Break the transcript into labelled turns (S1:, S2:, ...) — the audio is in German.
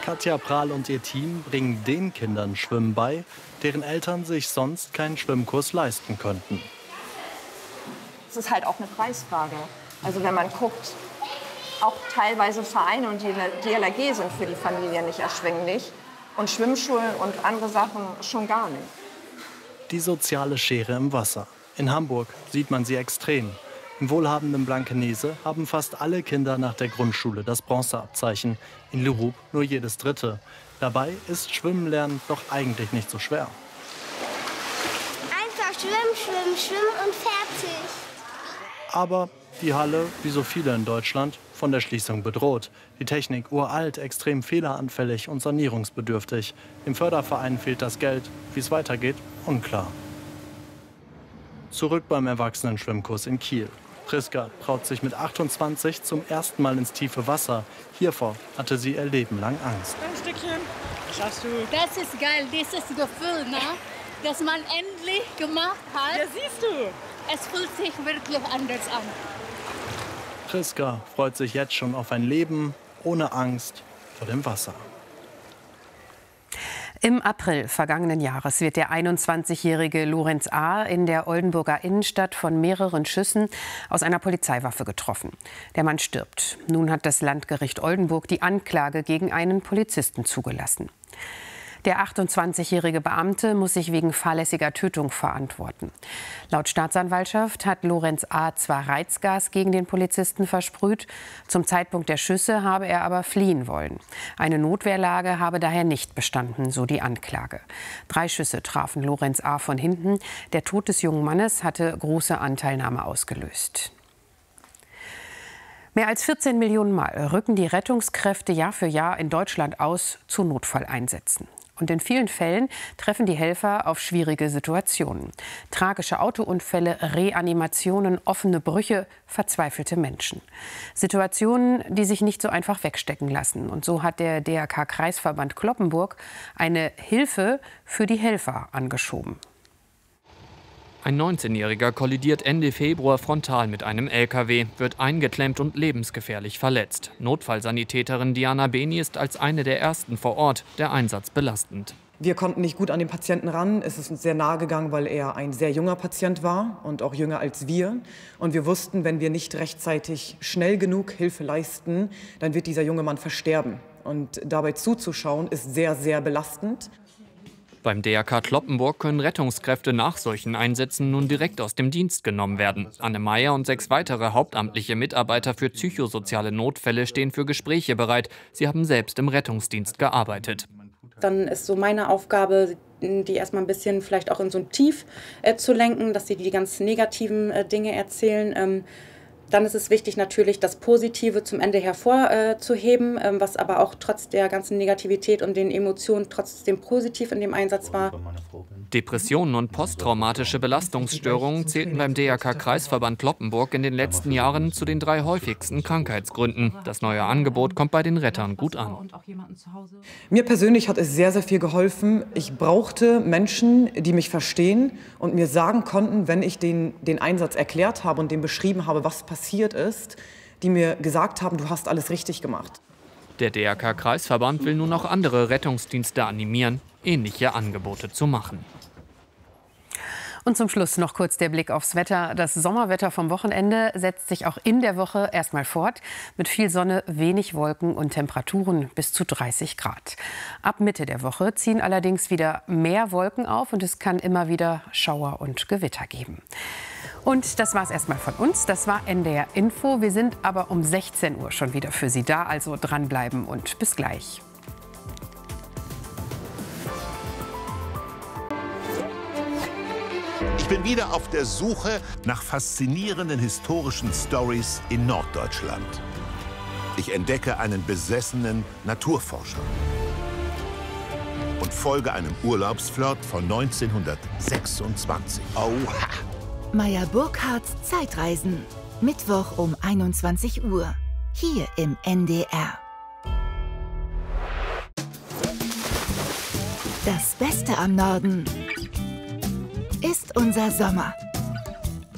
S1: Katja Prahl und ihr Team bringen den Kindern Schwimmen bei, deren Eltern sich sonst keinen Schwimmkurs leisten könnten.
S2: Es ist halt auch eine Preisfrage. Also wenn man guckt, auch teilweise Vereine und die DLRG sind für die Familie nicht erschwinglich. Und Schwimmschulen und andere Sachen schon gar nicht.
S1: Die soziale Schere im Wasser. In Hamburg sieht man sie extrem. Im wohlhabenden Blankenese haben fast alle Kinder nach der Grundschule das Bronzeabzeichen. In Lerup nur jedes dritte. Dabei ist Schwimmen lernen doch eigentlich nicht so schwer.
S3: Einfach schwimmen, schwimmen, schwimmen und fertig.
S1: Aber die Halle, wie so viele in Deutschland, von der Schließung bedroht. Die Technik uralt, extrem fehleranfällig und sanierungsbedürftig. Dem Förderverein fehlt das Geld. Wie es weitergeht, unklar. Zurück beim Erwachsenenschwimmkurs in Kiel. Priska traut sich mit 28 zum ersten Mal ins tiefe Wasser. Hiervor hatte sie ihr Leben lang Angst.
S4: Ein Stückchen. Schaffst du?
S5: Das ist geil, dieses Gefühl, ne? Dass man endlich gemacht hat.
S4: Ja, siehst du.
S5: Es fühlt sich wirklich anders an.
S1: Priska freut sich jetzt schon auf ein Leben ohne Angst vor dem Wasser.
S6: Im April vergangenen Jahres wird der 21-jährige Lorenz A. in der Oldenburger Innenstadt von mehreren Schüssen aus einer Polizeiwaffe getroffen. Der Mann stirbt. Nun hat das Landgericht Oldenburg die Anklage gegen einen Polizisten zugelassen. Der 28-jährige Beamte muss sich wegen fahrlässiger Tötung verantworten. Laut Staatsanwaltschaft hat Lorenz A. zwar Reizgas gegen den Polizisten versprüht, zum Zeitpunkt der Schüsse habe er aber fliehen wollen. Eine Notwehrlage habe daher nicht bestanden, so die Anklage. 3 Schüsse trafen Lorenz A. von hinten. Der Tod des jungen Mannes hatte große Anteilnahme ausgelöst. Mehr als 14 Millionen Mal rücken die Rettungskräfte Jahr für Jahr in Deutschland aus zu Notfalleinsätzen. Und in vielen Fällen treffen die Helfer auf schwierige Situationen. Tragische Autounfälle, Reanimationen, offene Brüche, verzweifelte Menschen. Situationen, die sich nicht so einfach wegstecken lassen. Und so hat der DRK-Kreisverband Cloppenburg eine Hilfe für die Helfer angeschoben.
S7: Ein 19-Jähriger kollidiert Ende Februar frontal mit einem LKW, wird eingeklemmt und lebensgefährlich verletzt. Notfallsanitäterin Diana Beni ist als eine der ersten vor Ort, der Einsatz belastend.
S8: Wir konnten nicht gut an den Patienten ran. Es ist uns sehr nahe gegangen, weil er ein sehr junger Patient war und auch jünger als wir. Und wir wussten, wenn wir nicht rechtzeitig schnell genug Hilfe leisten, dann wird dieser junge Mann versterben. Und dabei zuzuschauen, ist sehr, sehr belastend.
S7: Beim DRK Cloppenburg können Rettungskräfte nach solchen Einsätzen nun direkt aus dem Dienst genommen werden. Anne Meyer und 6 weitere hauptamtliche Mitarbeiter für psychosoziale Notfälle stehen für Gespräche bereit. Sie haben selbst im Rettungsdienst gearbeitet.
S9: Dann ist so meine Aufgabe, die erstmal ein bisschen vielleicht auch in so ein Tief zu lenken, dass sie die ganz negativen Dinge erzählen. Dann ist es wichtig, natürlich das Positive zum Ende hervorzuheben, was aber auch trotz der ganzen Negativität und den Emotionen trotzdem positiv in dem Einsatz war.
S7: Depressionen und posttraumatische Belastungsstörungen zählten beim DRK-Kreisverband Cloppenburg in den letzten Jahren zu den 3 häufigsten Krankheitsgründen. Das neue Angebot kommt bei den Rettern gut an.
S8: Mir persönlich hat es sehr, sehr viel geholfen. Ich brauchte Menschen, die mich verstehen und mir sagen konnten, wenn ich den Einsatz erklärt habe und dem beschrieben habe, was passiert ist, die mir gesagt haben, du hast alles richtig gemacht.
S7: Der DRK-Kreisverband will nun auch andere Rettungsdienste animieren, ähnliche Angebote zu machen.
S6: Und zum Schluss noch kurz der Blick aufs Wetter. Das Sommerwetter vom Wochenende setzt sich auch in der Woche erstmal fort. Mit viel Sonne, wenig Wolken und Temperaturen bis zu 30 Grad. Ab Mitte der Woche ziehen allerdings wieder mehr Wolken auf und es kann immer wieder Schauer und Gewitter geben. Und das war es erstmal von uns. Das war NDR Info. Wir sind aber um 16 Uhr schon wieder für Sie da. Also dranbleiben und bis gleich.
S10: Ich bin wieder auf der Suche nach faszinierenden historischen Stories in Norddeutschland. Ich entdecke einen besessenen Naturforscher und folge einem Urlaubsflirt von 1926. Oha!
S11: Meyer Burkhardts Zeitreisen. Mittwoch um 21 Uhr. Hier im NDR. Das Beste am Norden ist unser Sommer.